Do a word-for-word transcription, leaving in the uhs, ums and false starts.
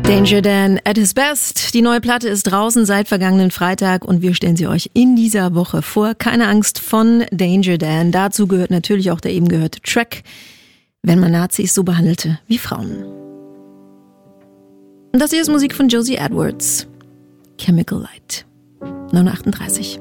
Danger Dan at his best. Die neue Platte ist draußen seit vergangenen Freitag und wir stellen sie euch in dieser Woche vor. Keine Angst von Danger Dan. Dazu gehört natürlich auch der eben gehörte Track, wenn man Nazis so behandelte wie Frauen. Und das hier ist Musik von Josie Edwards. Chemical Light. neun Uhr achtunddreißig.